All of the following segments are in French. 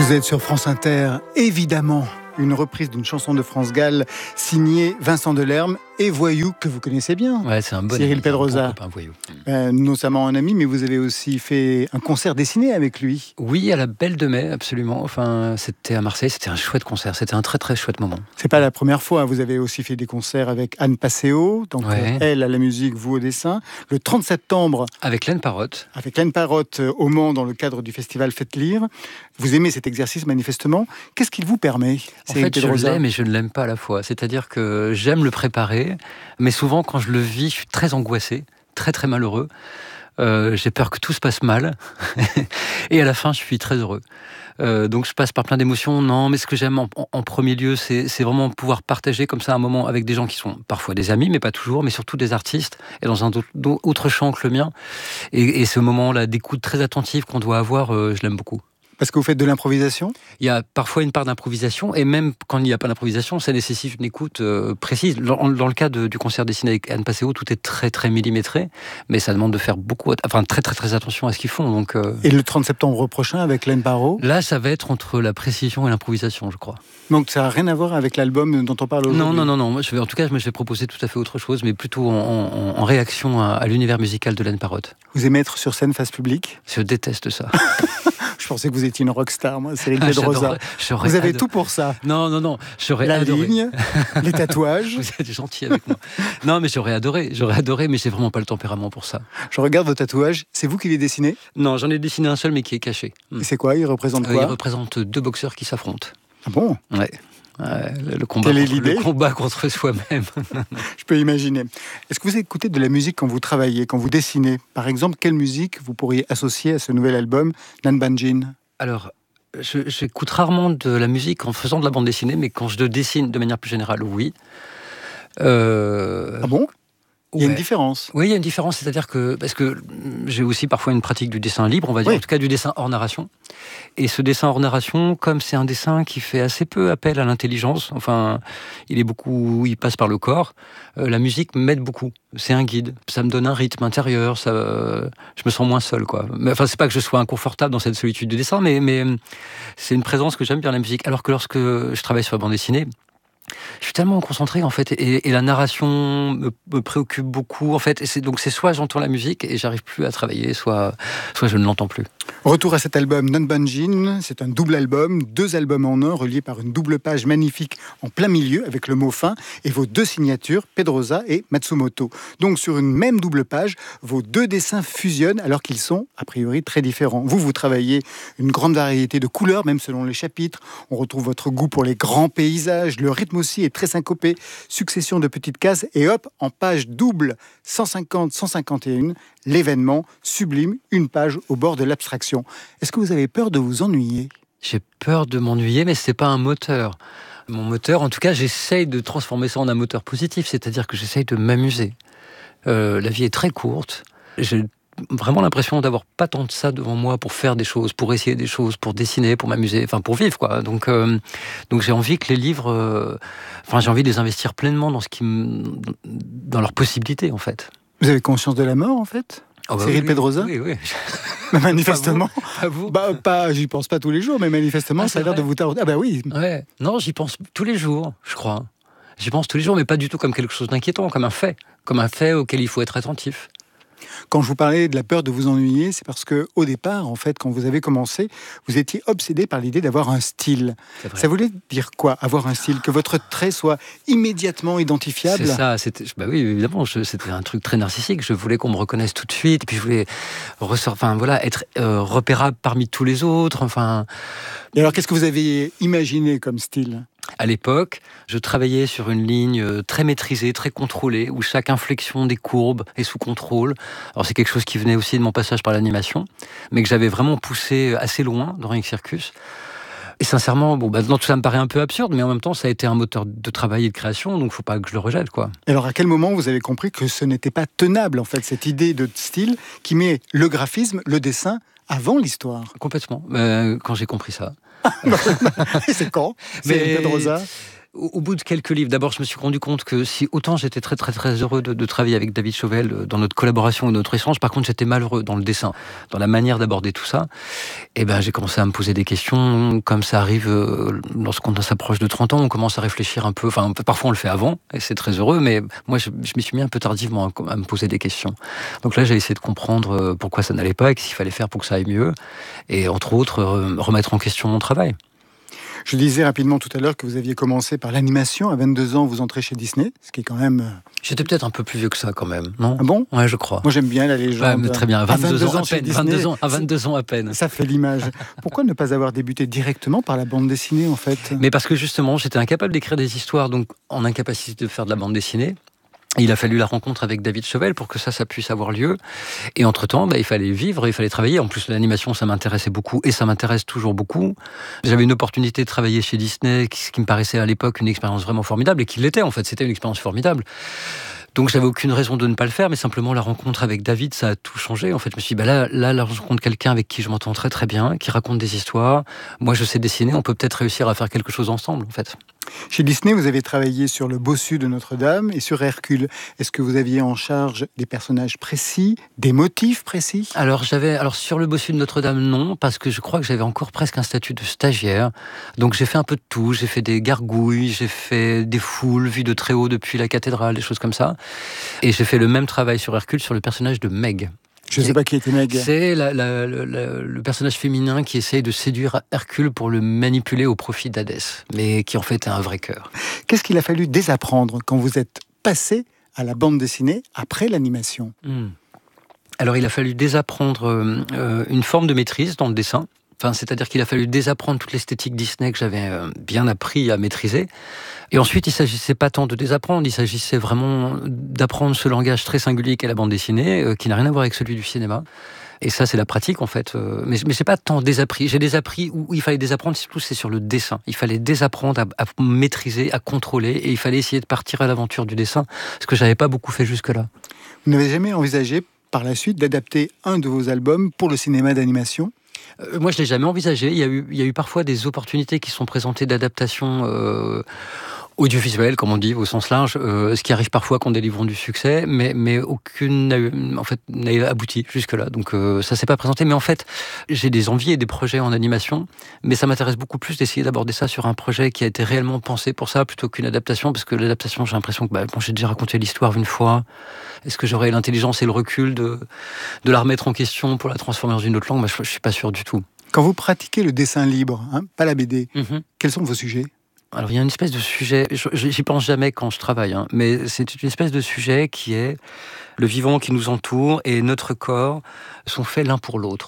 Vous êtes sur France Inter, évidemment, une reprise d'une chanson de France Gall signée Vincent Delerme et Voyou, que vous connaissez bien. Ouais, c'est un bon Cyril ami, Pedrosa. un bon copain, Voyou. Notamment un ami, mais vous avez aussi fait un concert dessiné avec lui. Oui, à la Belle de Mai, absolument. Enfin, c'était à Marseille, c'était un chouette concert, c'était un très très chouette moment. C'est pas la première fois, vous avez aussi fait des concerts avec Anne Passeo, donc Ouais. elle à la musique, vous au dessin. Le 30 septembre, Avec Laine Parotte. avec Laine Parotte au Mans, dans le cadre du festival Faites Lire. Vous aimez cet exercice manifestement. Qu'est-ce qu'il vous permet, En Cyril fait, je Pedrosa? l'aime et je ne l'aime pas à la fois. C'est-à-dire que j'aime le préparer, mais souvent quand je le vis, je suis très angoissé, très très malheureux. J'ai peur que tout se passe mal. Et à la fin, je suis très heureux. Donc je passe par plein d'émotions. Non, mais ce que j'aime en premier lieu, c'est vraiment pouvoir partager comme ça un moment avec des gens qui sont parfois des amis, mais pas toujours, mais surtout des artistes, et dans un autre champ que le mien. Et ce moment-là d'écoute très attentive qu'on doit avoir, je l'aime beaucoup. Parce que vous faites de l'improvisation? Il y a parfois une part d'improvisation, et même quand il n'y a pas d'improvisation, ça nécessite une écoute précise. Dans le cas du concert dessiné avec Anne Passeo, tout est très très millimétré, mais ça demande de faire très très très attention à ce qu'ils font. Donc, Et le 30 septembre prochain avec Laine Parotte? là, ça va être entre la précision et l'improvisation, je crois. Donc ça n'a rien à voir avec l'album dont on parle aujourd'hui? Non. Moi, je vais proposer tout à fait autre chose, mais plutôt en réaction à l'univers musical de Laine Parotte. Vous aimez être sur scène face public? Je déteste ça. Je pensais que vous étiez une rockstar, moi, Cyril Pedrosa. Vous avez tout pour ça. Non, j'aurais La adoré. ligne, les tatouages. Vous êtes gentil avec moi. Non, mais j'aurais adoré, mais j'ai vraiment pas le tempérament pour ça. Je regarde vos tatouages. C'est vous qui les dessinez? Non, j'en ai dessiné un seul, mais qui est caché. Et c'est quoi? Il représente Il quoi? représente deux boxeurs qui s'affrontent. Ah bon? Ouais. Le combat, Quelle est l'idée? le combat contre soi-même. Je peux imaginer. Est-ce que vous écoutez de la musique quand vous travaillez, quand vous dessinez? Par exemple, quelle musique vous pourriez associer à ce nouvel album, Nan Banjin? Alors, j'écoute rarement de la musique en faisant de la bande dessinée, mais quand je le dessine de manière plus générale, oui. Ah bon? Il y a une Ouais. différence. Oui, il y a une différence, c'est-à-dire que, parce que j'ai aussi parfois une pratique du dessin libre, on va dire, Oui. en tout cas du dessin hors narration. Et ce dessin hors narration, comme c'est un dessin qui fait assez peu appel à l'intelligence, enfin, il passe par le corps, la musique m'aide beaucoup. C'est un guide, ça me donne un rythme intérieur, je me sens moins seul, quoi. Mais, enfin, c'est pas que je sois inconfortable dans cette solitude du dessin, mais c'est une présence que j'aime bien, la musique. Alors que lorsque je travaille sur la bande dessinée, je suis tellement concentré en fait, et la narration me préoccupe beaucoup en fait. Donc c'est soit j'entends la musique et j'arrive plus à travailler, soit je ne l'entends plus. Retour à cet album Nan Banjin, c'est un double album, 2 albums en un, reliés par une double page magnifique en plein milieu avec le mot fin et vos 2 signatures, Pedrosa et Matsumoto. Donc sur une même double page, vos 2 dessins fusionnent alors qu'ils sont a priori très différents. Vous travaillez une grande variété de couleurs, même selon les chapitres. On retrouve votre goût pour les grands paysages, le rythme aussi est très syncopé, succession de petites cases et hop, en page double 150-151, l'événement sublime, une page au bord de l'abstraction. Est-ce que vous avez peur de vous ennuyer? J'ai peur de m'ennuyer, mais c'est pas un moteur. Mon moteur, en tout cas, j'essaye de transformer ça en un moteur positif, c'est-à-dire que j'essaye de m'amuser. La vie est très courte. J'ai vraiment l'impression d'avoir pas tant de ça devant moi pour faire des choses, pour essayer des choses, pour dessiner, pour m'amuser, enfin pour vivre, quoi. Donc j'ai envie que les livres, j'ai envie de les investir pleinement dans leurs possibilités, en fait. Vous avez conscience de la mort, en fait? Oh bah Cyril oui, Pedrosa? Oui. Manifestement. Pas vous. J'y pense pas tous les jours, mais manifestement, Ah, ça a c'est l'air de vrai. vous tarauder. Ah bah oui. Ouais. Non, j'y pense tous les jours, je crois. J'y pense tous les jours, mais pas du tout comme quelque chose d'inquiétant, comme un fait auquel il faut être attentif. Quand je vous parlais de la peur de vous ennuyer, c'est parce que au départ, en fait, quand vous avez commencé, vous étiez obsédé par l'idée d'avoir un style. C'est vrai. Ça voulait dire quoi, avoir un style? Que votre trait soit immédiatement identifiable? C'est ça, oui, évidemment, c'était un truc très narcissique. Je voulais qu'on me reconnaisse tout de suite, et puis je voulais être repérable parmi tous les autres. Enfin, Et alors, qu'est-ce que vous avez imaginé comme style? à l'époque, je travaillais sur une ligne très maîtrisée, très contrôlée, où chaque inflexion des courbes est sous contrôle. Alors c'est quelque chose qui venait aussi de mon passage par l'animation, mais que j'avais vraiment poussé assez loin dans Rien que Circus. Et sincèrement, maintenant tout ça me paraît un peu absurde, mais en même temps, ça a été un moteur de travail et de création, donc faut pas que je le rejette, quoi. Et alors, à quel moment vous avez compris que ce n'était pas tenable, en fait, cette idée de style qui met le graphisme, le dessin, avant l'histoire? Complètement. Quand j'ai compris ça. C'est quand? C'est Pedrosa? Au bout de quelques livres, d'abord, je me suis rendu compte que si autant j'étais très très très heureux de travailler avec David Chauvel dans notre collaboration et notre échange, par contre j'étais malheureux dans le dessin, dans la manière d'aborder tout ça. Et ben j'ai commencé à me poser des questions, comme ça arrive lorsqu'on s'approche de 30 ans, on commence à réfléchir un peu. Enfin, parfois on le fait avant, et c'est très heureux, mais moi je m'y suis mis un peu tardivement à me poser des questions. Donc là j'ai essayé de comprendre pourquoi ça n'allait pas et ce qu'il fallait faire pour que ça aille mieux, et entre autres remettre en question mon travail. Je disais rapidement tout à l'heure que vous aviez commencé par l'animation. À 22 ans, vous entrez chez Disney, ce qui est quand même... J'étais peut-être un peu plus vieux que ça quand même, non ? Ah bon ? Ouais, je crois. Moi, j'aime bien la légende. Ouais, très bien, à 22 ans à peine. Disney, à 22 ans à peine. Ça fait l'image. Pourquoi ne pas avoir débuté directement par la bande dessinée, en fait ? Mais parce que justement, j'étais incapable d'écrire des histoires, donc en incapacité de faire de la bande dessinée. Il a fallu la rencontre avec David Chauvel pour que ça puisse avoir lieu. Et entre-temps, il fallait vivre, il fallait travailler. En plus, l'animation, ça m'intéressait beaucoup et ça m'intéresse toujours beaucoup. J'avais une opportunité de travailler chez Disney, ce qui me paraissait à l'époque une expérience vraiment formidable et qui l'était en fait. C'était une expérience formidable. Donc j'avais aucune raison de ne pas le faire, mais simplement la rencontre avec David, ça a tout changé. En fait, je me suis dit, là, je rencontre quelqu'un avec qui je m'entends très très bien, qui raconte des histoires. Moi, je sais dessiner, on peut peut-être réussir à faire quelque chose ensemble, en fait. Chez Disney, vous avez travaillé sur le bossu de Notre-Dame et sur Hercule. Est-ce que vous aviez en charge des personnages précis, des motifs précis ? Alors sur le bossu de Notre-Dame, non, parce que je crois que j'avais encore presque un statut de stagiaire. Donc j'ai fait un peu de tout. J'ai fait des gargouilles, j'ai fait des foules vues de très haut depuis la cathédrale, des choses comme ça. Et j'ai fait le même travail sur Hercule, sur le personnage de Meg. Je ne sais pas qui était Meg. C'est le personnage féminin qui essaye de séduire Hercule pour le manipuler au profit d'Hadès, mais qui en fait a un vrai cœur. Qu'est-ce qu'il a fallu désapprendre quand vous êtes passé à la bande dessinée après l'animation ? Alors il a fallu désapprendre une forme de maîtrise dans le dessin. Enfin, c'est-à-dire qu'il a fallu désapprendre toute l'esthétique Disney que j'avais bien appris à maîtriser. Et ensuite, il ne s'agissait pas tant de désapprendre, il s'agissait vraiment d'apprendre ce langage très singulier qu'est la bande dessinée, qui n'a rien à voir avec celui du cinéma. Et ça, c'est la pratique, en fait. Mais je n'ai pas tant désappris. J'ai désappris où il fallait désapprendre, surtout, c'est sur le dessin. Il fallait désapprendre à maîtriser, à contrôler, et il fallait essayer de partir à l'aventure du dessin, ce que je n'avais pas beaucoup fait jusque-là. Vous n'avez jamais envisagé, par la suite, d'adapter un de vos albums pour le cinéma d'animation ? Moi, je ne l'ai jamais envisagé. Il y a eu parfois des opportunités qui sont présentées d'adaptation audiovisuelle, comme on dit, au sens large, ce qui arrive parfois quand des livres ont du succès, mais aucune n'a abouti jusque-là. Donc ça s'est pas présenté. Mais en fait, j'ai des envies et des projets en animation, mais ça m'intéresse beaucoup plus d'essayer d'aborder ça sur un projet qui a été réellement pensé pour ça, plutôt qu'une adaptation, parce que l'adaptation, j'ai l'impression que j'ai déjà raconté l'histoire une fois. Est-ce que j'aurai l'intelligence et le recul de la remettre en question pour la transformer dans une autre langue ? Moi, je suis pas sûr du tout. Quand vous pratiquez le dessin libre, pas la BD, quels sont vos sujets ? Alors, il y a une espèce de sujet, j'y pense jamais quand je travaille, mais c'est une espèce de sujet qui est le vivant qui nous entoure et notre corps sont faits l'un pour l'autre.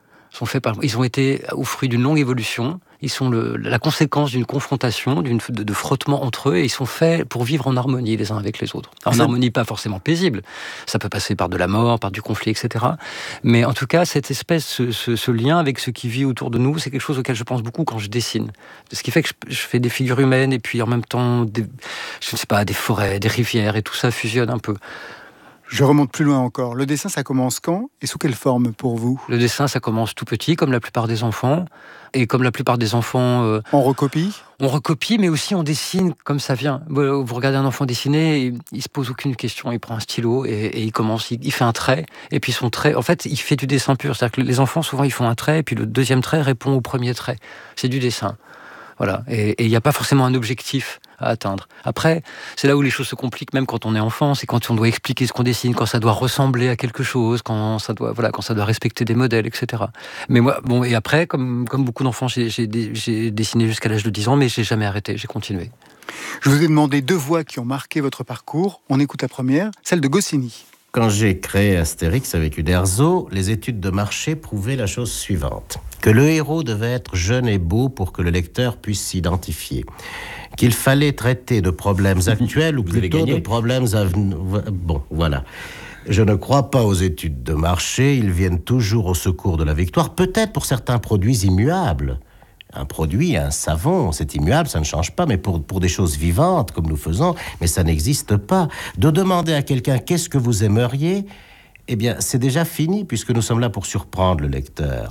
Ils ont été au fruit d'une longue évolution, ils sont la conséquence d'une confrontation, de frottement entre eux, et ils sont faits pour vivre en harmonie les uns avec les autres. En harmonie pas forcément paisible, ça peut passer par de la mort, par du conflit, etc. Mais en tout cas, cette espèce, ce lien avec ce qui vit autour de nous, c'est quelque chose auquel je pense beaucoup quand je dessine. Ce qui fait que je fais des figures humaines, et puis en même temps, des forêts, des rivières, et tout ça fusionne un peu. Je remonte plus loin encore. Le dessin, ça commence quand et sous quelle forme pour vous ? Le dessin, ça commence tout petit, comme la plupart des enfants. Et comme la plupart des enfants... On recopie ? On recopie, mais aussi on dessine comme ça vient. Vous regardez un enfant dessiner, il se pose aucune question, il prend un stylo et il commence, il fait un trait. Et puis son trait, en fait, il fait du dessin pur. C'est-à-dire que les enfants, souvent, ils font un trait, et puis le deuxième trait répond au premier trait. C'est du dessin. Voilà. Et il n'y a pas forcément un objectif à atteindre. Après, c'est là où les choses se compliquent, même quand on est enfant, c'est quand on doit expliquer ce qu'on dessine, quand ça doit ressembler à quelque chose, quand ça doit respecter des modèles, etc. Mais moi, et après, comme beaucoup d'enfants, j'ai dessiné jusqu'à l'âge de 10 ans, mais j'ai jamais arrêté, j'ai continué. Je vous ai demandé 2 voix qui ont marqué votre parcours. On écoute la première, celle de Goscinny. Quand j'ai créé Astérix avec Uderzo, les études de marché prouvaient la chose suivante. Que le héros devait être jeune et beau pour que le lecteur puisse s'identifier. Qu'il fallait traiter de problèmes actuels ou plutôt de problèmes à venir. Bon, voilà. Je ne crois pas aux études de marché. Ils viennent toujours au secours de la victoire, peut-être pour certains produits immuables. Un produit, un savon, c'est immuable, ça ne change pas, mais pour des choses vivantes, comme nous faisons, mais ça n'existe pas. De demander à quelqu'un « qu'est-ce que vous aimeriez ?» Eh bien, c'est déjà fini, puisque nous sommes là pour surprendre le lecteur.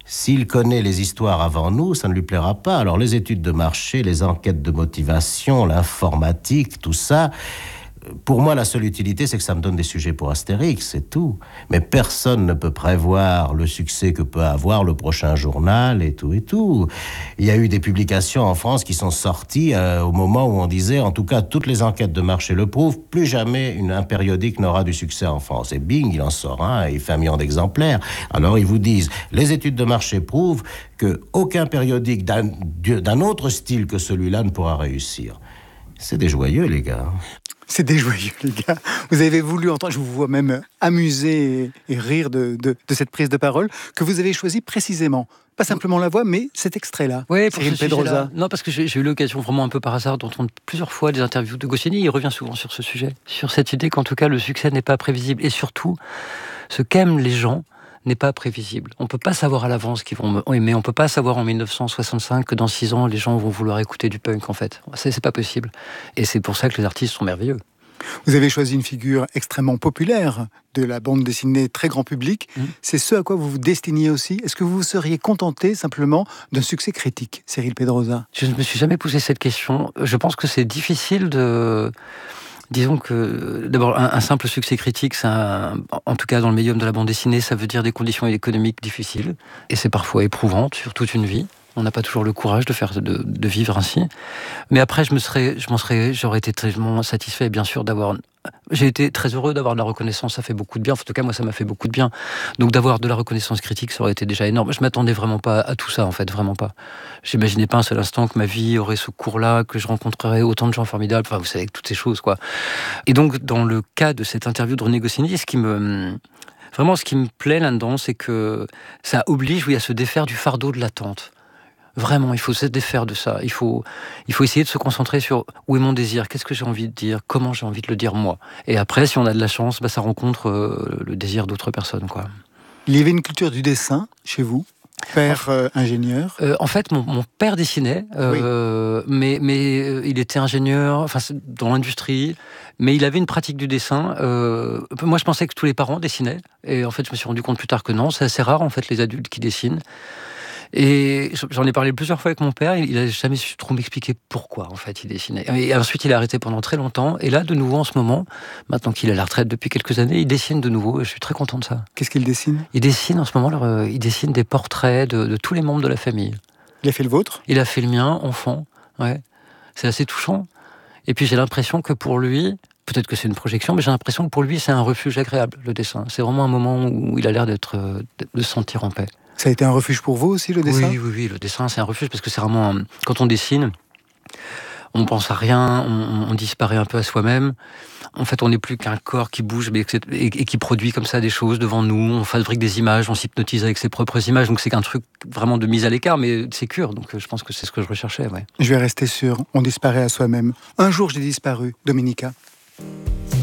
S'il connaît les histoires avant nous, ça ne lui plaira pas. Alors les études de marché, les enquêtes de motivation, l'informatique, tout ça... Pour moi, la seule utilité, c'est que ça me donne des sujets pour Astérix, c'est tout. Mais personne ne peut prévoir le succès que peut avoir le prochain journal et tout et tout. Il y a eu des publications en France qui sont sorties au moment où on disait, en tout cas, toutes les enquêtes de marché le prouvent, plus jamais un périodique n'aura du succès en France. Et bing, il en sort un, il fait 1 million d'exemplaires. Alors ils vous disent, les études de marché prouvent qu'aucun périodique d'un autre style que celui-là ne pourra réussir. C'est des joyeux, les gars. C'est déjoyeux, les gars. Vous avez voulu entendre, je vous vois même amuser et rire de cette prise de parole, que vous avez choisi précisément. Pas simplement la voix, mais cet extrait-là. Oui, pour Cyril ce Pedrosa. sujet-là. Non, parce que j'ai eu l'occasion vraiment un peu par hasard d'entendre plusieurs fois des interviews de Goscinny. Il revient souvent sur ce sujet, sur cette idée qu'en tout cas le succès n'est pas prévisible. Et surtout, ce qu'aiment les gens n'est pas prévisible. On ne peut pas savoir à l'avance qu'ils vont aimer. On ne peut pas savoir en 1965 que dans 6 ans, les gens vont vouloir écouter du punk, en fait. C'est pas possible. Et c'est pour ça que les artistes sont merveilleux. Vous avez choisi une figure extrêmement populaire de la bande dessinée très grand public. C'est ce à quoi vous vous destiniez aussi. Est-ce que vous vous seriez contenté simplement d'un succès critique, Cyril Pedrosa ? Je ne me suis jamais posé cette question. Je pense que c'est difficile de... Disons que, d'abord, un simple succès critique, en tout cas dans le médium de la bande dessinée, ça veut dire des conditions économiques difficiles. Et c'est parfois éprouvant sur toute une vie. On n'a pas toujours le courage de vivre ainsi. Mais après, j'aurais été très satisfait, bien sûr, j'ai été très heureux d'avoir de la reconnaissance, ça fait beaucoup de bien. En tout cas, moi, ça m'a fait beaucoup de bien. Donc, d'avoir de la reconnaissance critique, ça aurait été déjà énorme. Je m'attendais vraiment pas à tout ça, en fait, vraiment pas. J'imaginais pas un seul instant que ma vie aurait ce cours-là, que je rencontrerais autant de gens formidables. Enfin, vous savez, toutes ces choses, quoi. Et donc, dans le cas de cette interview de René Goscinny, ce qui me plaît là-dedans, c'est que ça oblige, oui, à se défaire du fardeau de l'attente. Vraiment, il faut se défaire de ça. Il faut essayer de se concentrer sur où est mon désir, qu'est-ce que j'ai envie de dire, comment j'ai envie de le dire moi. Et après, si on a de la chance, ça rencontre le désir d'autres personnes, quoi. Il y avait une culture du dessin chez vous, père ingénieur. En fait, mon père dessinait, Oui. mais il était ingénieur, dans l'industrie, mais il avait une pratique du dessin. Moi, je pensais que tous les parents dessinaient, et en fait, je me suis rendu compte plus tard que non. C'est assez rare, en fait, les adultes qui dessinent. Et j'en ai parlé plusieurs fois avec mon père, il n'a jamais su trop m'expliquer pourquoi, en fait, il dessinait. Et ensuite, il a arrêté pendant très longtemps. Et là, de nouveau, en ce moment, maintenant qu'il est à la retraite depuis quelques années, il dessine de nouveau, et je suis très content de ça. Qu'est-ce qu'il dessine ? Il dessine, en ce moment, il dessine des portraits de tous les membres de la famille. Il a fait le vôtre ? Il a fait le mien, enfant, ouais. C'est assez touchant. Et puis, j'ai l'impression que pour lui... Peut-être que c'est une projection, mais j'ai l'impression que pour lui, c'est un refuge agréable, le dessin. C'est vraiment un moment où il a l'air de se sentir en paix. Ça a été un refuge pour vous aussi, le dessin ? Oui, le dessin, c'est un refuge, parce que c'est vraiment... Quand on dessine, on pense à rien, on disparaît un peu à soi-même. En fait, on n'est plus qu'un corps qui bouge et qui produit comme ça des choses devant nous. On fabrique des images, on s'hypnotise avec ses propres images. Donc c'est qu'un truc vraiment de mise à l'écart, mais c'est cure. Donc je pense que c'est ce que je recherchais, ouais. Je vais rester sur « On disparaît à soi-même ». Un jour, j'ai disparu, Dominica.